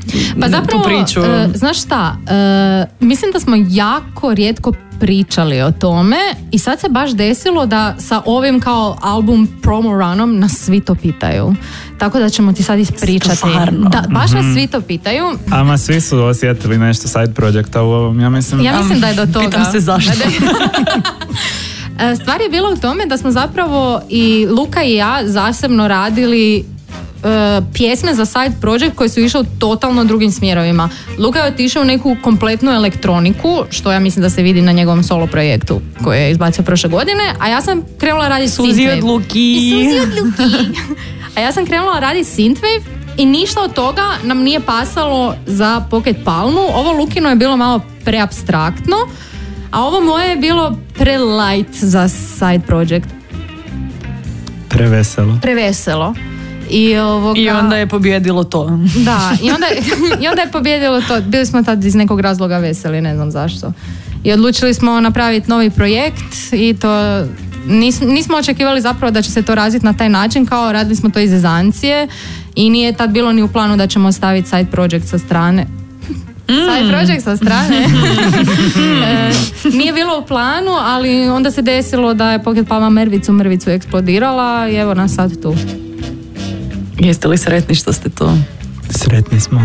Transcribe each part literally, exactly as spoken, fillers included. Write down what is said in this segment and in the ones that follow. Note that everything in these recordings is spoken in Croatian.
pa zapravo, tu priču. Uh, znaš šta, uh, mislim da smo jako rijetko pričali o tome i sad se baš desilo da sa ovim kao album promo runom nas svi to pitaju. Tako da ćemo ti sad ispričati. Stvarno. Da, baš nas svi to pitaju. Ama svi su osjetili nešto side projekta u ovom, ja mislim. Ja mislim da je do toga. Pitam se zašto. Stvar je bila u tome da smo zapravo i Luka i ja zasebno radili Uh, pjesme za side project koje su išle u totalno drugim smjerovima. Luka je otišao u neku kompletnu elektroniku, što ja mislim da se vidi na njegovom solo projektu koji je izbacio prošle godine, a ja sam krenula raditi Suzi od Luki. Suzi od Luki. A ja sam krenula raditi synthwave i ništa od toga nam nije pasalo za Pocket Palmu. Ovo Lukino je bilo malo preabstraktno, a ovo moje je bilo pre-light za side project. Preveselo. Preveselo. I, ovoga, I onda je pobjedilo to. Da, i onda, i onda je pobjedilo to. Bili smo tad iz nekog razloga veseli, ne znam zašto. I odlučili smo napraviti novi projekt i to nis, nismo očekivali zapravo da će se to razviti na taj način, kao radili smo to iz zezancije i nije tad bilo ni u planu da ćemo staviti side project sa strane. Mm. Side project sa strane. e, nije bilo u planu, ali onda se desilo da je Pocket Palma mrvicu mrvicu eksplodirala i evo nas sad tu. Jeste li sretni što ste to? Sretni smo.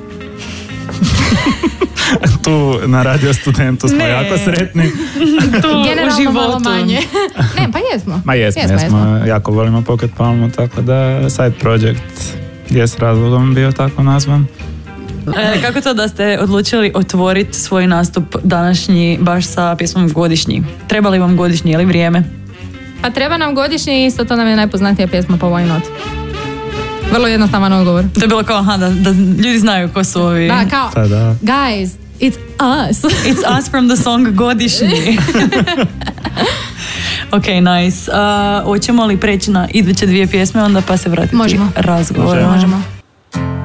Tu na Radio Studentu smo ne. jako sretni. Tu generalno u životu. Malo manje. Ne, pa jesmo. Ma jesmo, jesmo, jesmo. jesmo. Jako volimo Pocket Palmu, tako da side project je s razlogom bio tako nazvan. E, kako to da ste odlučili otvoriti svoj nastup današnji baš sa pjesmom Godišnji? Treba li vam godišnji, je li vrijeme? Pa treba nam godišnji i isto to nam je najpoznatija pjesma po Why Not. Vrlo jednostavan odgovor. To je bilo kao, aha, da, da ljudi znaju ko su ovi. Da, kao, Sada. guys, it's us. It's us from the song Godišnji. Ok, nice. Uh, hoćemo li preći na iduće dvije pjesme, onda pa se vratiti Možemo. razgovoru? Možemo. Možemo.